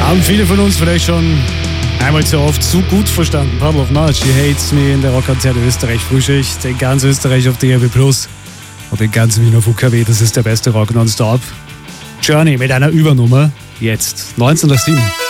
Haben viele von uns vielleicht schon einmal zu oft zu gut verstanden. Puddle of Much, She Hates Me in der Rockkonzerte Österreich Frühschicht, in ganz Österreich auf DRB Plus und in ganz Wien auf UKW. Das ist der beste Rock nonstop. Journey mit einer Übernummer. Jetzt 19:07.